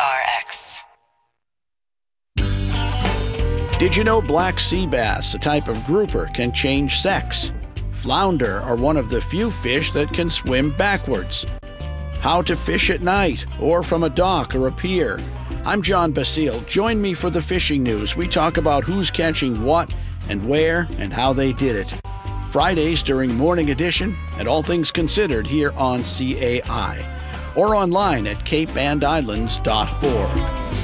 PRX. Did you know black sea bass, a type of grouper, can change sex? Flounder are one of the few fish that can swim backwards. How to fish at night or from a dock or a pier. I'm John Basile. Join me for the fishing news. We talk about who's catching what and where and how they did it. Fridays during Morning Edition and All Things Considered here on CAI or online at CapeAndIslands.org.